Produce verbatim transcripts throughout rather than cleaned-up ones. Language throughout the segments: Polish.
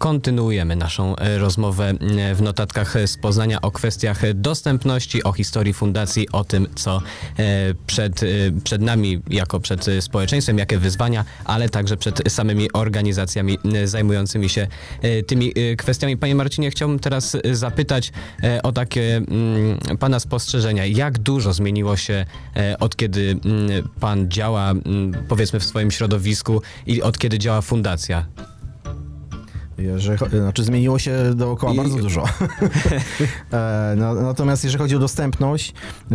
kontynuujemy naszą rozmowę w notatkach z Poznania o kwestiach dostępności, o historii fundacji, o tym, co przed, przed nami jako przed społeczeństwem, jakie wyzwania, ale także przed samymi organizacjami zajmującymi się tymi kwestiami. Panie Marcinie, chciałbym teraz zapytać o takie Pana spostrzeżenia. Jak dużo zmieniło się od kiedy Pan działa, powiedzmy, w swoim środowisku i od kiedy działa fundacja? Jeżeli, znaczy zmieniło się dookoła I... bardzo dużo. no, natomiast jeżeli chodzi o dostępność, yy,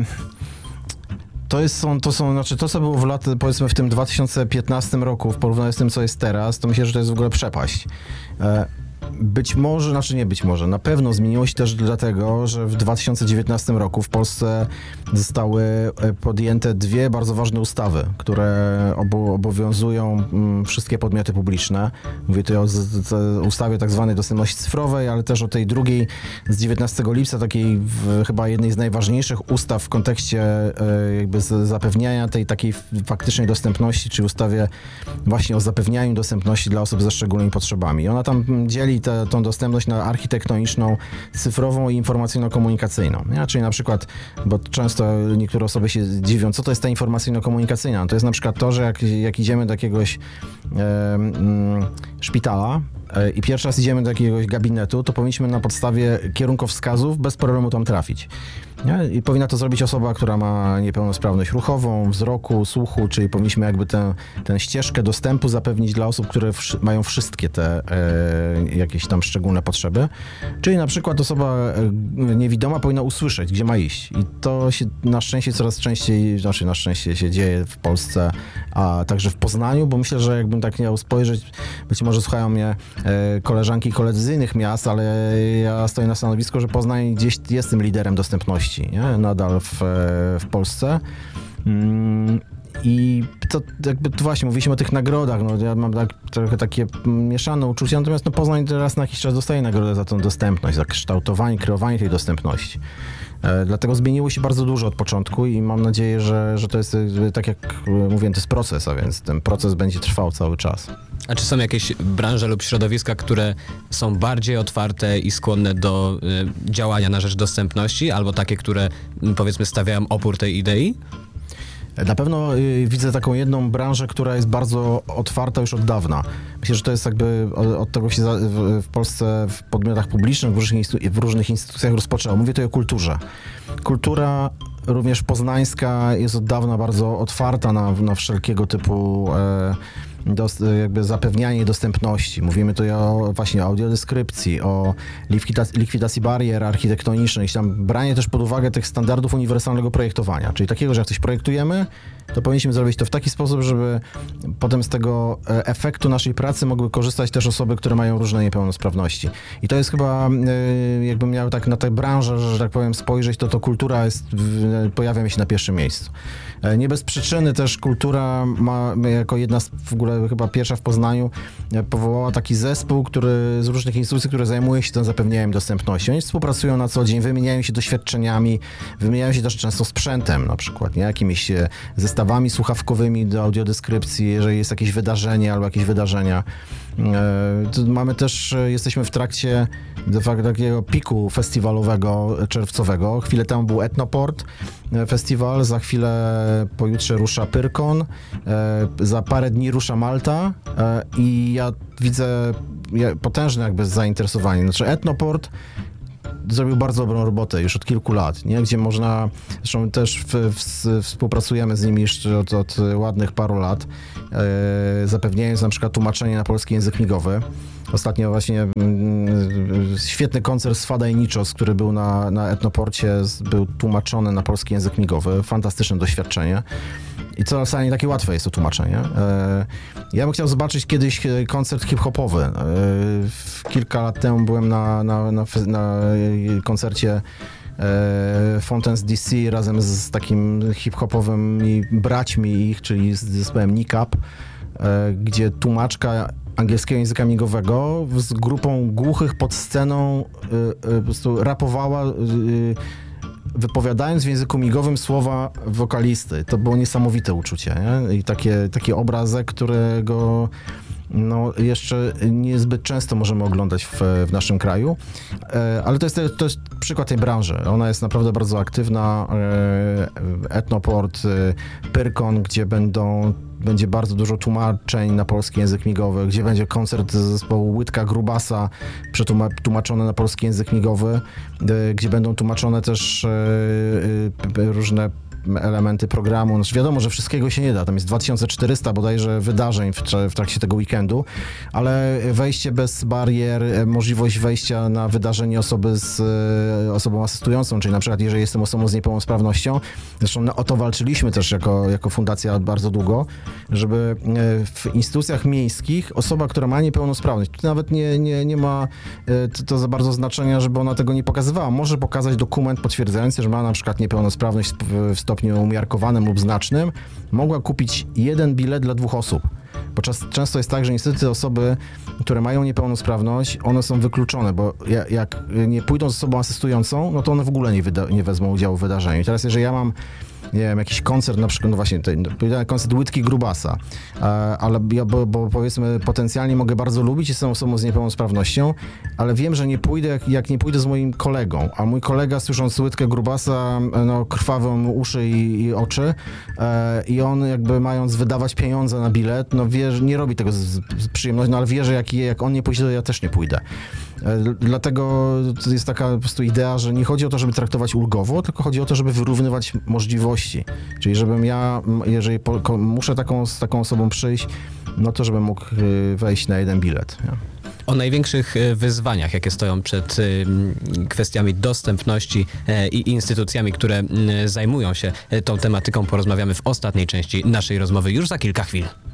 to jest, są, to są, znaczy to co było w lat, powiedzmy w tym dwa tysiące piętnastym roku w porównaniu z tym, co jest teraz, to myślę, że to jest w ogóle przepaść. Yy, Być może, znaczy nie być może, na pewno zmieniło się też dlatego, że w dwa tysiące dziewiętnastym roku w Polsce zostały podjęte dwie bardzo ważne ustawy, które obo- obowiązują mm, wszystkie podmioty publiczne. Mówię tutaj o z, z, ustawie tak zwanej dostępności cyfrowej, ale też o tej drugiej z dziewiętnastego lipca, takiej w, chyba jednej z najważniejszych ustaw w kontekście e, jakby z, zapewniania tej takiej faktycznej dostępności, czyli ustawie właśnie o zapewnianiu dostępności dla osób ze szczególnymi potrzebami. I ona tam dzieli Te, tą dostępność na architektoniczną, cyfrową i informacyjno-komunikacyjną. Ja, czyli na przykład, bo często niektóre osoby się dziwią, co to jest ta informacyjno-komunikacyjna? To jest na przykład to, że jak, jak idziemy do jakiegoś e, mm, szpitala e, i pierwszy raz idziemy do jakiegoś gabinetu, to powinniśmy na podstawie kierunkowskazów bez problemu tam trafić. Nie? I powinna to zrobić osoba, która ma niepełnosprawność ruchową, wzroku, słuchu, czyli powinniśmy jakby tę, tę ścieżkę dostępu zapewnić dla osób, które wszy- mają wszystkie te e, jakieś tam szczególne potrzeby. Czyli na przykład osoba e, niewidoma powinna usłyszeć, gdzie ma iść. I to się na szczęście coraz częściej, znaczy na szczęście się dzieje w Polsce, a także w Poznaniu, bo myślę, że jakbym tak miał spojrzeć, być może słuchają mnie e, koleżanki i koledzy z innych miast, ale ja stoję na stanowisku, że Poznań gdzieś jest tym liderem dostępności. Nie? Nadal w, w Polsce. Mm, I to jakby to właśnie mówiliśmy o tych nagrodach. No, ja mam tak, trochę takie mieszane uczucia, natomiast no, Poznań raz na jakiś czas dostaje nagrodę za tą dostępność, za kształtowanie, kreowanie tej dostępności. E, dlatego zmieniło się bardzo dużo od początku i mam nadzieję, że, że to jest, tak jak mówiłem, to jest proces, a więc ten proces będzie trwał cały czas. A czy są jakieś branże lub środowiska, które są bardziej otwarte i skłonne do y, działania na rzecz dostępności, albo takie, które y, powiedzmy stawiają opór tej idei? Na pewno y, widzę taką jedną branżę, która jest bardzo otwarta już od dawna. Myślę, że to jest jakby od, od tego się za, w, w Polsce w podmiotach publicznych, w różnych, instytu- w różnych instytucjach rozpoczęło. Mówię tutaj o kulturze. Kultura również poznańska jest od dawna bardzo otwarta na, na wszelkiego typu e, Dost, jakby zapewnianie dostępności. Mówimy tutaj o właśnie audiodeskrypcji, o likwidacji, likwidacji barier architektonicznych, tam branie też pod uwagę tych standardów uniwersalnego projektowania, czyli takiego, że jak coś projektujemy, to powinniśmy zrobić to w taki sposób, żeby potem z tego efektu naszej pracy mogły korzystać też osoby, które mają różne niepełnosprawności. I to jest chyba, jakbym miał tak na tę branżę, że tak powiem, spojrzeć, to to kultura jest, pojawia się na pierwszym miejscu. Nie bez przyczyny też kultura ma jako jedna z w ogóle chyba pierwsza w Poznaniu powołała taki zespół, który z różnych instytucji, które zajmuje się tym zapewnianiem dostępności. Oni współpracują na co dzień, wymieniają się doświadczeniami, wymieniają się też często sprzętem na przykład, nie? Jakimiś zestawami słuchawkowymi do audiodeskrypcji, jeżeli jest jakieś wydarzenie albo jakieś wydarzenia. Mamy też, jesteśmy w trakcie de facto takiego piku festiwalowego czerwcowego. Chwilę temu był Etnoport festiwal, za chwilę pojutrze rusza Pyrkon, za parę dni rusza Malta i ja widzę potężne jakby zainteresowanie. Znaczy Etnoport zrobił bardzo dobrą robotę już od kilku lat, nie? Gdzie można, zresztą też w, w, współpracujemy z nimi jeszcze od, od ładnych paru lat, e, zapewniając na przykład tłumaczenie na polski język migowy. Ostatnio właśnie mm, świetny koncert z Fada i Nichos, który był na, na Etnoporcie, był tłumaczony na polski język migowy. Fantastyczne doświadczenie. I coraz nie takie łatwe jest to tłumaczenie. Ja bym chciał zobaczyć kiedyś koncert hip-hopowy. Kilka lat temu byłem na, na, na, na koncercie Fountains D C razem z takim hip-hopowymi braćmi ich, czyli z zespołem Nikap, gdzie tłumaczka angielskiego języka migowego z grupą głuchych pod sceną po prostu rapowała, wypowiadając w języku migowym słowa wokalisty. To było niesamowite uczucie, nie? I takie, taki obrazek, którego no, jeszcze niezbyt często możemy oglądać w, w naszym kraju, e, ale to jest, to jest przykład tej branży. Ona jest naprawdę bardzo aktywna. E, Etnoport, e, Pyrkon, gdzie będą będzie bardzo dużo tłumaczeń na polski język migowy, gdzie będzie koncert zespołu Łydka Grubasa przetłumaczony na polski język migowy, e, gdzie będą tłumaczone też e, e, różne elementy programu. Znaczy wiadomo, że wszystkiego się nie da. Tam jest dwa tysiące czterysta bodajże wydarzeń w, w trakcie tego weekendu, ale wejście bez barier, możliwość wejścia na wydarzenie osoby z osobą asystującą, czyli na przykład jeżeli jestem osobą z niepełnosprawnością, zresztą o to walczyliśmy też jako, jako fundacja bardzo długo, żeby w instytucjach miejskich osoba, która ma niepełnosprawność, to nawet nie, nie, nie ma to, to za bardzo znaczenia, żeby ona tego nie pokazywała. Może pokazać dokument potwierdzający, że ma na przykład niepełnosprawność w stopniu umiarkowanym lub znacznym, mogła kupić jeden bilet dla dwóch osób. Bo czas, często jest tak, że niestety osoby, które mają niepełnosprawność, one są wykluczone, bo jak, jak nie pójdą z osobą asystującą, no to one w ogóle nie, wyda, nie wezmą udziału w wydarzeniu. I teraz jeżeli ja mam, nie wiem, jakiś koncert, na przykład, no właśnie, ten, koncert Łydki Grubasa, ale ja, bo, bo powiedzmy potencjalnie mogę bardzo lubić, jestem osobą z niepełnosprawnością, ale wiem, że nie pójdę, jak, jak nie pójdę z moim kolegą, a mój kolega, słysząc Łydkę Grubasa, no krwawią uszy i, i oczy e, i on jakby mając wydawać pieniądze na bilet, no wie, że nie robi tego z, z przyjemnością, no ale wie, że jak, jak on nie pójdzie, to ja też nie pójdę. E, dlatego to jest taka po prostu idea, że nie chodzi o to, żeby traktować ulgowo, tylko chodzi o to, żeby wyrównywać możliwości. Czyli żebym ja, jeżeli po, muszę taką, z taką osobą przyjść, no to żebym mógł wejść na jeden bilet. Nie? O największych wyzwaniach, jakie stoją przed kwestiami dostępności i instytucjami, które zajmują się tą tematyką, porozmawiamy w ostatniej części naszej rozmowy już za kilka chwil.